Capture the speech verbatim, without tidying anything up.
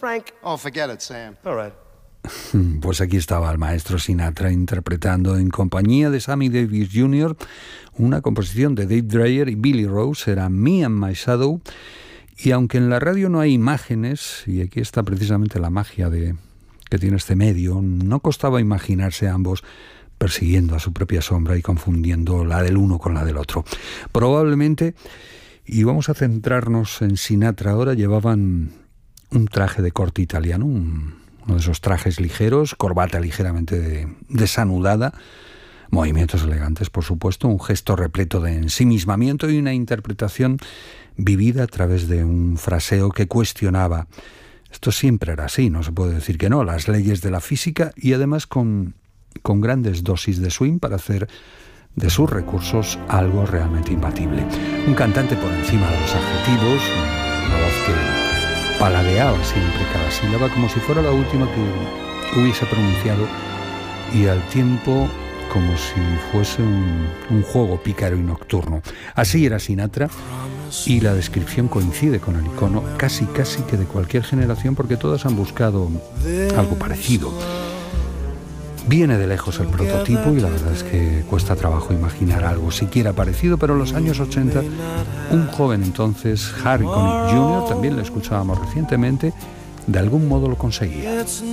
Frank. Oh, forget it, Sam. All right. Pues aquí estaba el maestro Sinatra interpretando en compañía de Sammy Davis junior una composición de Dave Dreyer y Billy Rose, era Me and My Shadow. Y aunque en la radio no hay imágenes, y aquí está precisamente la magia de, que tiene este medio, no costaba imaginarse a ambos persiguiendo a su propia sombra y confundiendo la del uno con la del otro. Probablemente, y vamos a centrarnos en Sinatra ahora, llevaban un traje de corte italiano, un uno de esos trajes ligeros, corbata ligeramente de, desanudada, movimientos elegantes, por supuesto, un gesto repleto de ensimismamiento y una interpretación vivida a través de un fraseo que cuestionaba. Esto siempre era así, no se puede decir que no, las leyes de la física, y además con, con grandes dosis de swing para hacer de sus recursos algo realmente imbatible. Un cantante por encima de los adjetivos, una voz que paladeaba siempre cada sílaba como si fuera la última que hubiese pronunciado, y al tiempo como si fuese un, un juego pícaro y nocturno. Así era Sinatra, y la descripción coincide con el icono casi casi que de cualquier generación, porque todas han buscado algo parecido. Viene de lejos el prototipo y la verdad es que cuesta trabajo imaginar algo siquiera parecido, pero en los años ochenta, un joven entonces, Harry Connick junior, también lo escuchábamos recientemente, de algún modo lo conseguía.